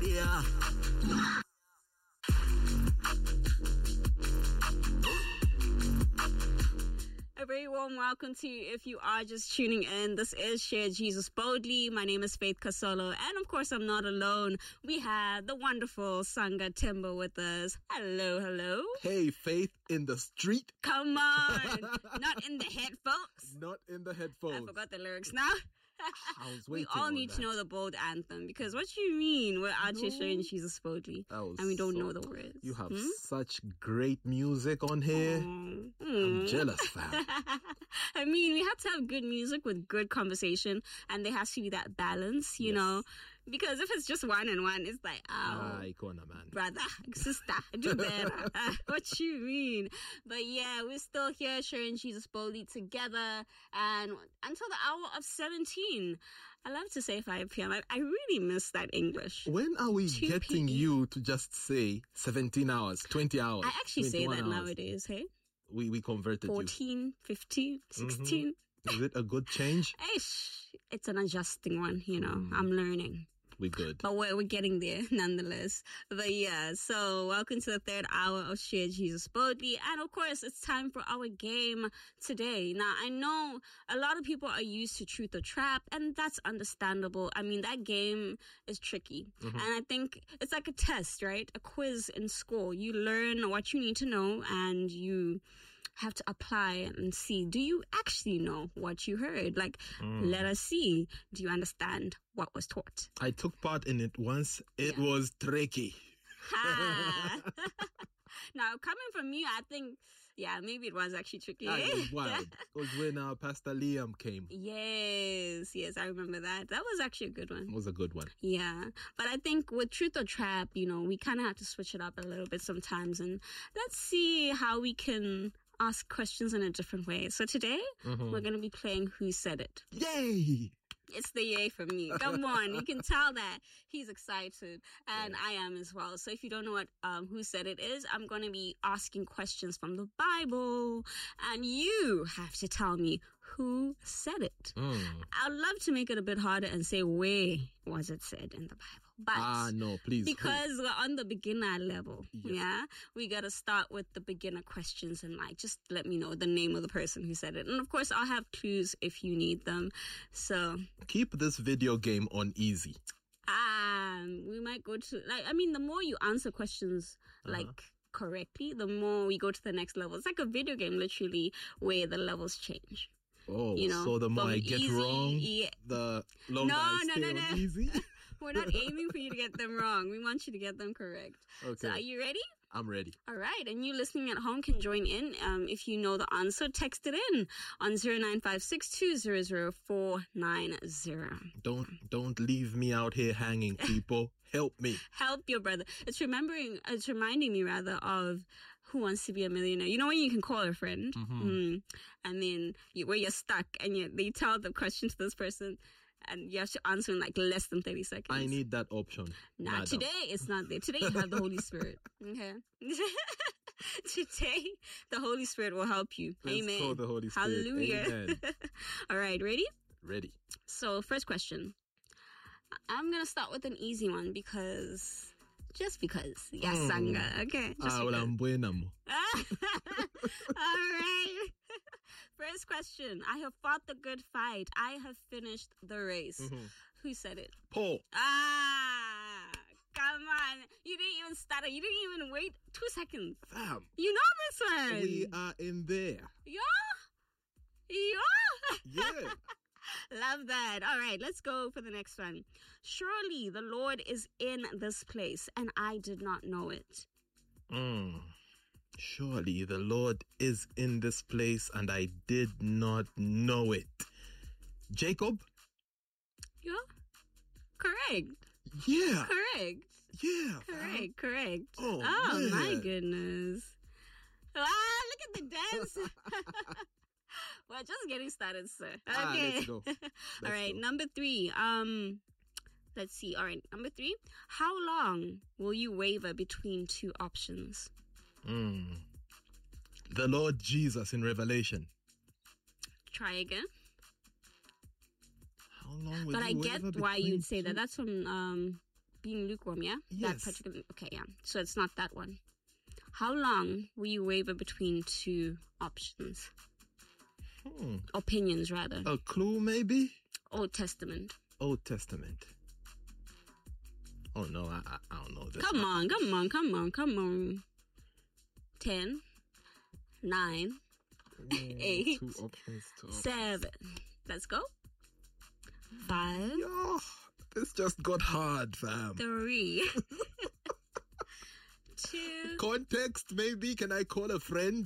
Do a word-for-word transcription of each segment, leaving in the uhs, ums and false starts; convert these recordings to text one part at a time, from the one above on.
Yeah. A very warm welcome to you if you are just tuning in. This is Share Jesus Boldly. My name is Faith Kasolo, and of course I'm not alone. We have the wonderful Sanga Timber with us. Hello, hello. Hey, Faith in the street. Come on. Not in the headphones. Not in the headphones. I forgot the lyrics now. I was We waiting all on need that. to know the bold anthem, because what you mean we're out here No. sharing Jesus boldly That was and we don't so- know the words. You have Hmm? such great music on here. Mm. I'm jealous, fam. I mean, we have to have good music with good conversation, and there has to be that balance, you Yes. know, because if it's just one and one, it's like, Ah, oh, icona, man. brother, sister, do better. Uh, what you mean? But yeah, we're still here sharing Jesus boldly together, and until the hour of seventeen. I love to say five p.m. I, I really miss that English. When are we two getting p.m. you to just say seventeen hours, twenty hours? I actually say twenty-one that hours? nowadays, hey? We, we converted fourteen, fifteen, sixteen. you. Is it a good change? Ish, it's an adjusting one, you know. Mm. I'm learning. We good. But we're, we're getting there nonetheless. But yeah, so welcome to the third hour of Share Jesus Boldly. And of course, it's time for our game today. Now, I know a lot of people are used to Truth or Trap, and that's understandable. I mean, that game is tricky. Mhm. And I think it's like a test, right? A quiz in school. You learn what you need to know, and you have to apply and see, do you actually know what you heard? Like, Mm. let us see. Do you understand what was taught? I took part in it once. It Yeah. was tricky. Ha! Now, coming from you, I think, yeah, maybe it was actually tricky. Ah, eh? it was wild. It was when uh, Pastor Liam came. Yes, yes, I remember that. That was actually a good It one. was a good one. Yeah, but I think with Truth or Trap, you know, we kind of have to switch it up a little bit sometimes, and let's see how we can ask questions in a different way. So today, Mhm. we're going to be playing Who Said It. Yay! It's the yay for me. Come on. You can tell that he's excited, and I am as well. So if you don't know what um, Who Said It is, I'm going to be asking questions from the Bible, and you have to tell me who said it. Mm. I'd love to make it a bit harder and say, where was it said in the Bible? But Ah, no, please. because we're on the beginner level, Yes. yeah, we got to start with the beginner questions, and like, just let me know the name of the person who said it. And of course, I'll have clues if you need them. So, Keep this video game on easy. um, we might go to, like, I mean, the more you answer questions, Uh-huh. like, correctly, the more we go to the next level. It's like a video game, literally, where the levels change. Oh, You know, so the more from I get easy- wrong, yeah. the longer No, I no, stay no, on no. easy. We're not aiming for you to get them wrong. We want you to get them correct. Okay, So, are you ready? I'm ready. All right, and you listening at home can join in. Um, if you know the answer, text it in on zero nine five six two zero zero four nine zero. Don't don't leave me out here hanging, people. Help me. Help your brother. It's remembering. It's reminding me rather of Who Wants to Be a Millionaire. You know when you can call a friend, Mhm. mm, and then you, where you're stuck, and you, they tell the question to this person, and you have to answer in like less than thirty seconds. I need that option. Nah, Madam. today it's not there. Today you have the Holy Spirit. Okay. Today the Holy Spirit will help you. Let's Amen. call the Holy Spirit. Hallelujah. Amen. All right, ready? Ready. So, first question. I'm gonna start with an easy one because, just because. Yes, Mm. Sanga. Okay. Just Ah, well, because. I'm buenamo. All right. First question. I have fought the good fight. I have finished the race. Mhm. Who said it? Paul. Ah, come on. You didn't even stutter. You didn't even wait two seconds. Fam, You know this one. we are in there. Yeah. Yeah. Yeah. Love that. All right, let's go for the next one. Surely the Lord is in this place, and I did not know it. Mm. Surely the Lord is in this place, and I did not know it. Jacob? Yeah. Correct. Yeah. Correct. Yeah. fam. Correct. Correct. Oh, Oh, my man. goodness. Ah, look at the dance. We're just getting started, sir. Okay. Ah, let's go. All Let's right, go. number three. Um, let's see. All right, number three. How long will you waver between two options? Mm. The Lord Jesus in Revelation. Try again. How long will But you I get waver why between you'd say that. two- That's from um, being lukewarm, yeah? Yes. That particular, okay, yeah. So it's not that one. How long will you waver between two options? Hmm. Opinions, rather. A clue, maybe? Old Testament. Old Testament. Oh, no, I, I, I don't know this. Come on, come on, come on, come on. Ten, nine, Mm, eight, two options, two options. seven. Let's go. Five, Yo, this just got hard, fam. three, two. Context, maybe? Can I call a friend?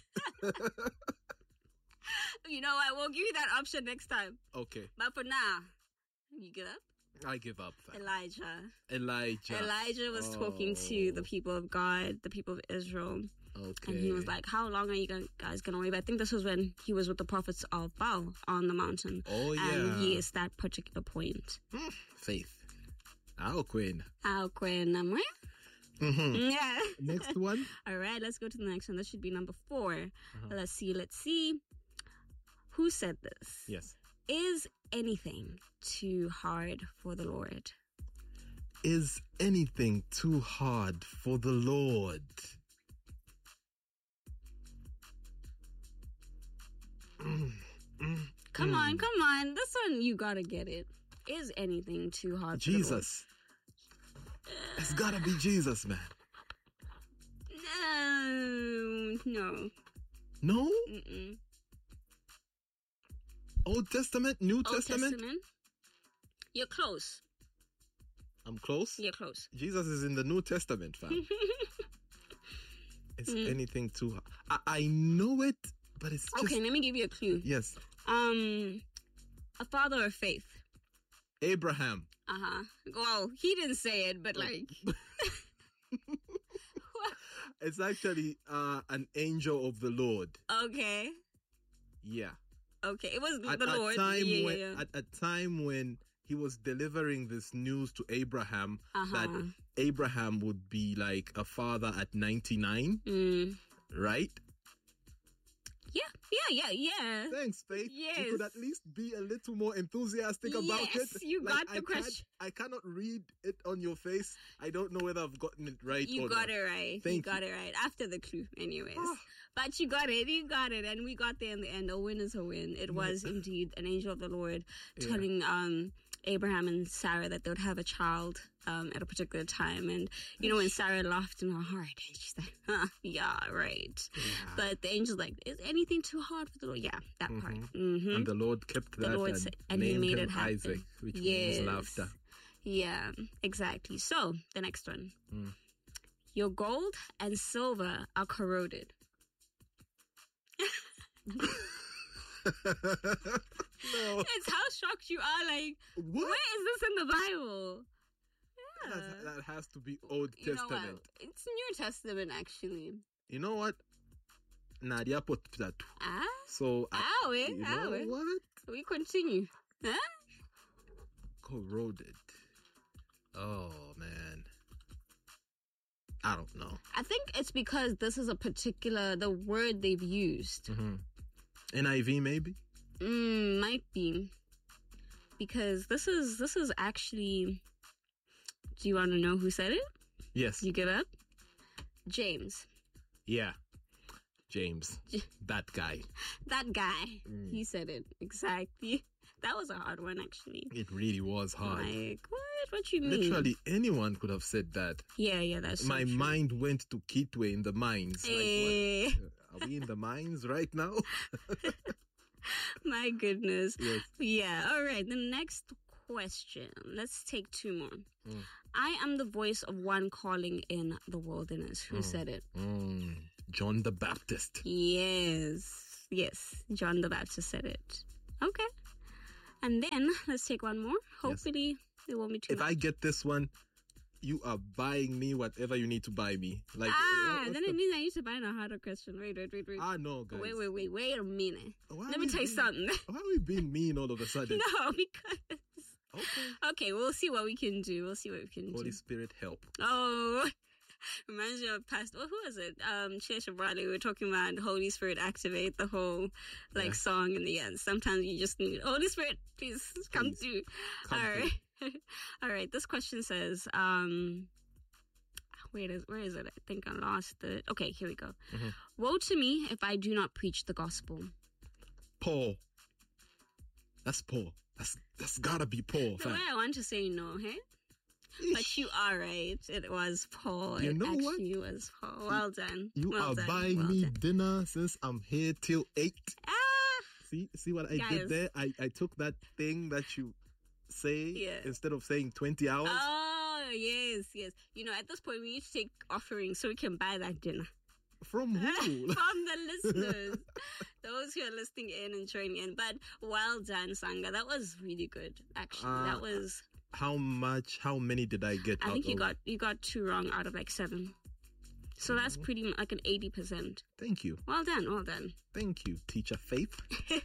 You know what? We'll give you that option next time. Okay, But for now, you give up? I give up, fam. Elijah. Elijah. Elijah was talking to the Oh. people of God, the people of Israel. Okay. And he was like, how long are you guys going to wait? I think this was when he was with the prophets of Baal on the mountain. Oh, yeah. And yes, that particular point. Hmm, Faith. Our queen. How can I Mm-hmm. Yeah. Next one. All right, let's go to the next one. This should be number four. Uh-huh. Let's see. Let's see. Who said this? Yes. Is anything too hard for the Lord? Is anything too hard for the Lord? Mm, mm, Come mm. on, come on. This one, you gotta get it. Is anything too hard for Jesus. It's gotta be Jesus, man. the Lord? No. No. No? Mm-mm. Old Testament? New Old Testament? Testament? You're close. I'm close. You're close. Jesus is in the New Testament, fam. Is Mm. anything too hard? I, I know it, but it's just... Okay, let me give you a clue. Yes. Um, a father of faith. Abraham. Uh huh. Well, he didn't say it, but like. It's actually uh, an angel of the Lord. Okay. Yeah. Okay. It was At the a Lord. time yeah, when, yeah, yeah. At a time when he was delivering this news to Abraham Uh-huh. that Abraham would be like a father at ninety-nine, Mm. right? Yeah. Yeah. Yeah. Yeah. Thanks, Faith. Yes. You could at least be a little more enthusiastic about Yes, it. you got the I can't- question. I cannot read it on your face. I don't know whether I've gotten it right You or got not. it right. Thank you got it right. After the clue, anyways. Ah. But you got it. You got it. And we got there in the end. A win is a win. It was indeed an angel of the Lord Yeah. telling um, Abraham and Sarah that they would have a child um, at a particular time. And, you know, when Sarah laughed in her heart, and she's like, huh, yeah, right. Yeah. But the angel's like, is anything too hard for the Lord? Yeah, that part. Mhm. Mm-hmm. And the Lord kept The that Lord and, said- and he named made him it happen. Isaac, which Yes. means laughter. Yeah, exactly. So, the next one. Mm. Your gold and silver are corroded. No. It's how shocked you are. Like, What? where is this in the Bible? Yeah. That, that has to be Old You know Testament. what? It's New Testament, actually. You know what? Nadia put that. Ah, So, I, ow, eh? you Ow, know eh? what? We continue. Huh? Corroded. Oh, man. I don't know. I think it's because this is a particular, the word they've used. Mm-hmm. N I V, maybe? Mm, might be. Because this is, this is actually, do you want to know who said it? Yes. You give up? James. Yeah. James. That guy. That guy. Mm. He said it. Exactly. That was a hard one, actually. It really was hard. Like, what? What you mean? Literally anyone could have said that. Yeah, yeah, that's so My true. mind went to Kitwe in the mines. Eh, Like, what? Are we in the mines right now? my goodness. Yes. Yeah, all right. The next question. Let's take two more. Mm. I am the voice of one calling in the wilderness. Who Mm. said it? Mm. John the Baptist. Yes. Yes. John the Baptist said it. Okay. And then let's take one more. Hopefully it won't be too If much. I get this one, you are buying me whatever you need to buy me. Like ah, what's then the- it means I need to buy a harder question. Wait, wait, wait, wait. Ah no, guys. wait, wait, wait, wait a minute. Why Let are me we tell you being- something. Why are we being mean all of a sudden? No, because... Okay. Okay, we'll see what we can do. We'll see what we can Holy do. Spirit, help. Oh, reminds me of past. Well, who was it? Um, Chesha Bradley. We were talking about Holy Spirit activate the whole like Yeah. song in the end. Sometimes you just need Holy Spirit, please come Please, through. come All through. right. All right. This question says, um, where is, where is it? I think I lost it. Okay, here we go. Mm-hmm. Woe to me if I do not preach the gospel. Paul. That's Paul. That's that's gotta be Paul. The way I want to say no, hey? Eesh. But you are right. It was Paul. You it know actually what? was Paul. Well done. You well are done. buying well me done. dinner since I'm here till eight. Ah! See, see what I Guys. did there? I, I took that thing that you say Yeah. instead of saying twenty hours. Oh, yes, yes. You know, at this point, we need to take offerings so we can buy that dinner. From who? From the listeners. Those who are listening in and joining in. But well done, Sanga. That was really good, actually. Uh, that was... How much, how many did I get I out think you of? got you got two wrong out of like seven. So that's pretty much like an eighty percent. Thank you. Well done, well done. Thank you, Teacher Faith.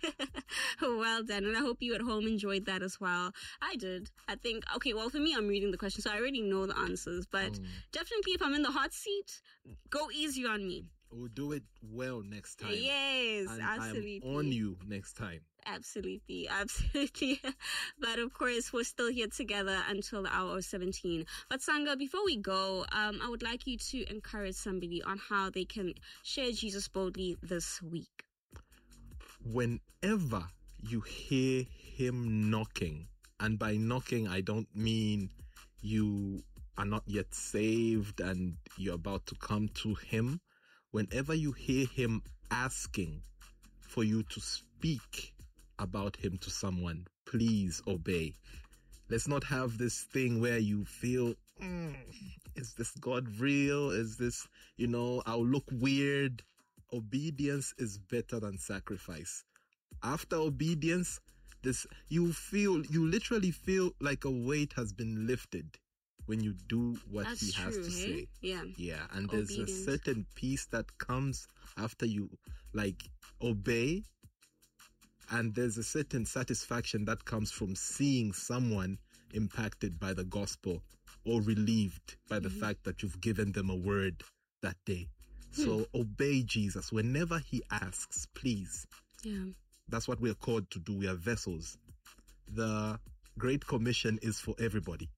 Well done. And I hope you at home enjoyed that as well. I did. I think, okay, well, for me, I'm reading the question, so I already know the answers. But Mm. definitely, if I'm in the hot seat, go easy on me. We'll do it well next time. Yes, and absolutely. I'm on you next time. Absolutely, absolutely. But of course, we're still here together until the hour of seventeen. But Sanga, before we go, um, I would like you to encourage somebody on how they can share Jesus boldly this week. Whenever you hear him knocking, and by knocking, I don't mean you are not yet saved and you're about to come to him. Whenever you hear him asking for you to speak about him to someone, please obey. Let's not have this thing where you feel, mm, is this God real? Is this, you know, I'll look weird. Obedience is better than sacrifice. After obedience, this you feel, you literally feel like a weight has been lifted when you do what That's he has true, to hey? say. Yeah. Yeah, and there's Obedience. a certain peace that comes after you, like, obey. And there's a certain satisfaction that comes from seeing someone impacted by the gospel or relieved by the Mm-hmm. fact that you've given them a word that day. So Hmm. obey Jesus. Whenever he asks, please. Yeah. That's what we're called to do. We are vessels. The Great Commission is for everybody.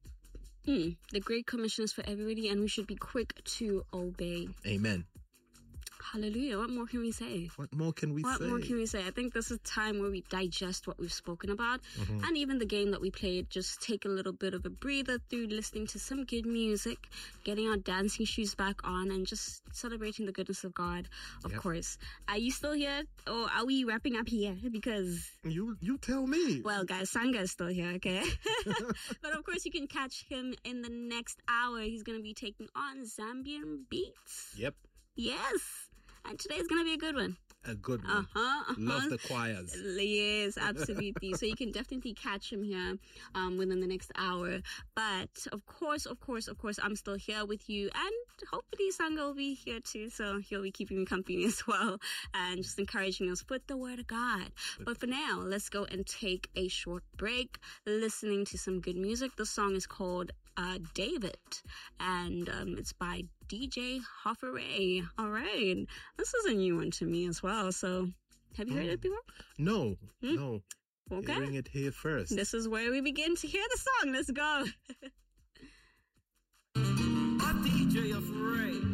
Mm. The Great Commission is for everybody, and we should be quick to obey. Amen. Hallelujah. What more can we say? What more can we What say? more can we say? I think this is time where we digest what we've spoken about. Mhm. And even the game that we played, just take a little bit of a breather through listening to some good music, getting our dancing shoes back on, and just celebrating the goodness of God, of Yep. course. Are you still here? Or are we wrapping up here? Because... You you tell me. Well, guys, Sanga is still here, okay? But of course, you can catch him in the next hour. He's going to be taking on Zambian Beats. Yep, Yes. And today's going to be a good one. a good one. Uh-huh. uh-huh. Love the choirs. Yes, absolutely. So you can definitely catch him here um, within the next hour. But of course, of course, of course, I'm still here with you. And hopefully Sanga will be here too. So he'll be keeping me company as well. And just encouraging us with the word of God. But for now, let's go and take a short break, listening to some good music. The song is called uh, David. And um, it's by D J Hofferay. All right. This is a new one to me as well. So have you heard Mm. it before? No, Hmm? no. Okay. Hearing it here first. This is where we begin to hear the song. Let's go. A D J of Ray.